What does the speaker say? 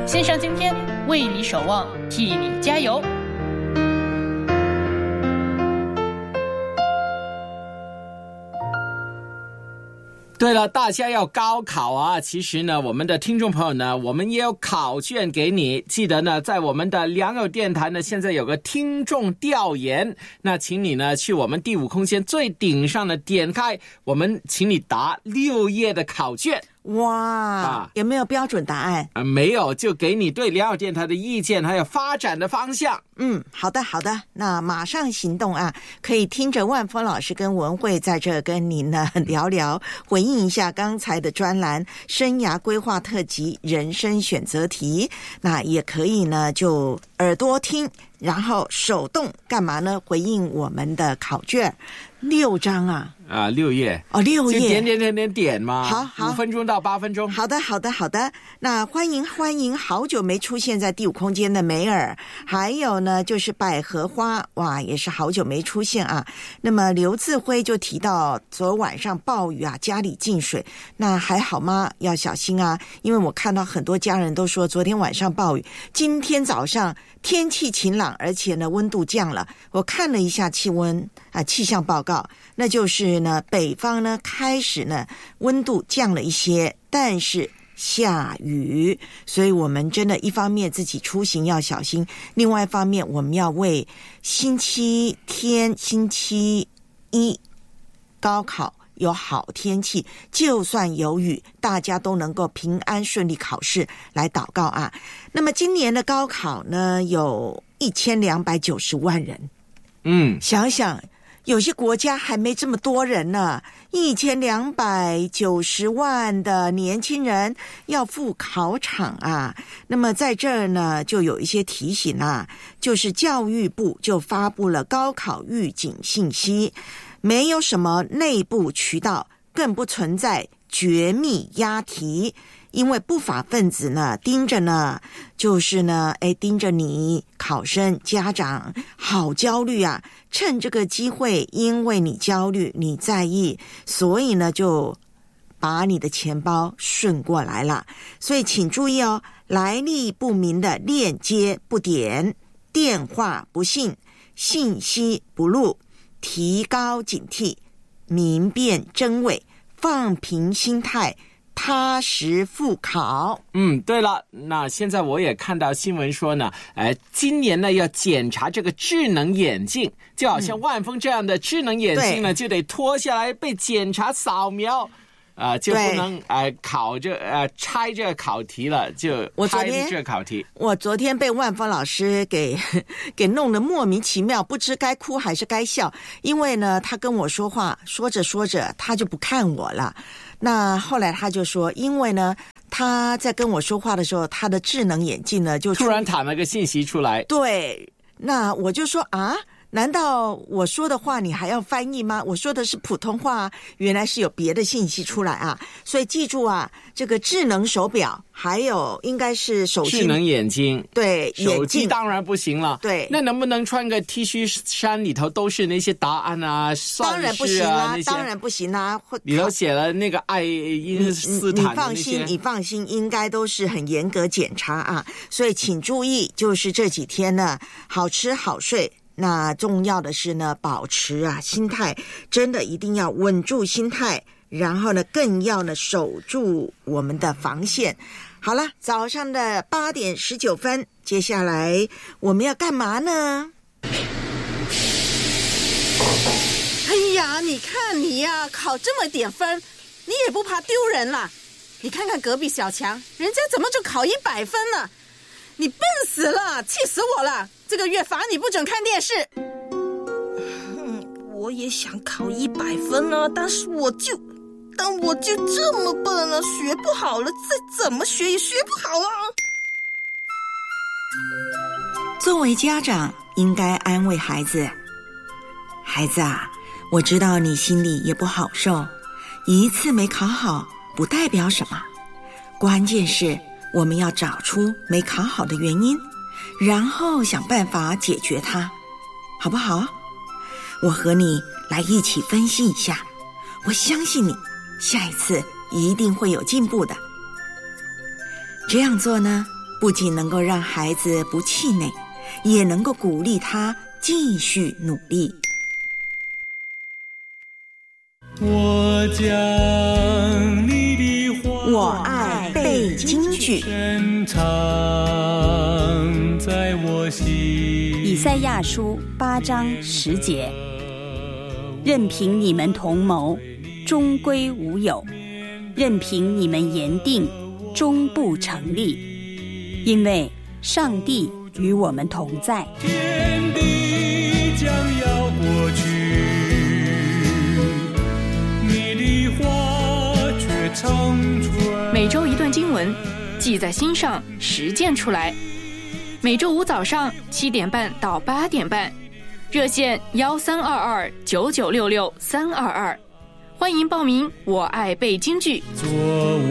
献上今天，为你守望，替你加油。 对了，大家要高考啊！其实呢，我们的听众朋友呢，我们也有考卷给你。记得呢，在我们的良友电台呢，现在有个听众调研，那请你呢去我们第五空间最顶上的点开，我们请你答6页的考卷。 哇，有没有标准答案？ 没有，就给你对良友电台的意见还有发展的方向。 好的，那马上行动啊！可以听着万峰老师跟文慧在这跟您呢聊聊，回应一下刚才的专栏生涯规划特辑人生选择题。那也可以呢就耳朵听，然后手动干嘛呢？回应我们的考卷6张啊 ，6页 6页， 就点嘛。 好 ，5分钟到8分钟。 好的。那欢迎好久没出现在第五空间的梅尔，还有呢就是百合花，哇，也是好久没出现啊。那么刘志辉就提到昨晚上暴雨啊，家里进水，那还好吗？要小心啊，因为我看到很多家人都说昨天晚上暴雨，今天早上天气晴朗，而且呢温度降了。我看了一下气象报告，那就是呢北方呢开始呢温度降了一些，但是下雨，所以我们真的一方面自己出行要小心，另外一方面我们要为星期一高考有好天气，就算有雨，大家都能够平安顺利考试来祷告啊。那么今年的高考呢有1290万人，想想有些国家还没这么多人呢，1290万的年轻人要赴考场啊。那么在这儿呢，就有一些提醒啊，就是教育部就发布了高考预警信息，没有什么内部渠道，更不存在绝密押题。因为不法分子呢盯着呢，就是呢盯着你考生家长好焦虑啊，趁这个机会，因为你焦虑你在意，所以呢就把你的钱包顺过来了。所以请注意哦，来历不明的链接不点，电话不信，信息不录，提高警惕，明辨真伪，放平心态，踏实复考。 对了，那现在我也看到新闻说呢，今年呢要检查这个智能眼镜，就好像万峰这样的智能眼镜呢，就得脱下来被检查扫描。就不能拆这个考题了，就拍这个考题。 我昨天被万峰老师给弄得莫名其妙，不知该哭还是该笑。因为呢，他跟我说话，说着他就不看我了。那后来他就说，因为呢他在跟我说话的时候，他的智能眼镜呢就突然弹了个信息出来。 对，那我就说啊，难道我说的话你还要翻译吗？我说的是普通话，原来是有别的信息出来啊。所以记住啊，这个智能手表还有应该是手机， 智能眼睛， 对， 手机当然不行了。 对， 那能不能穿个 T 恤衫里头都是那些答案啊、算式啊？ 当然不行啊， 里头写了那个爱因斯坦的那些。 你放心，应该都是很严格检查啊。所以请注意，就是这几天呢，好吃好睡。那重要的是呢，保持啊心态，真的一定要稳住心态，然后呢更要呢守住我们的防线。好了，早上的8点19分，接下来我们要干嘛呢？ 哎呀，你看你呀，考这么点分，你也不怕丢人啦？你看看隔壁小强，人家怎么就考100分了？你笨死了，气死我了！这个月罚你不准看电视。 我也想考100分啊，但我就这么笨了，学不好了，再怎么学也学不好啊。 作为家长，应该安慰孩子，孩子啊，我知道你心里也不好受，一次没考好不代表什么，关键是我们要找出没考好的原因，然后想办法解决它，好不好？我和你来一起分析一下，我相信你下一次一定会有进步的。这样做呢， 不仅能够让孩子不气馁，也能够鼓励他继续努力。 我将你的话， 我爱背京剧， 深藏在我心。 以赛亚书8章10节，任凭你们同谋，终归无有；任凭你们言定，终不成立。因为上帝与我们同在。 天地将要过去，你的话却长存。 每周一段经文，记在心上，实践出来。每周五早上7点半到8点半，热线13229966-322，欢迎报名。我爱背京剧。 做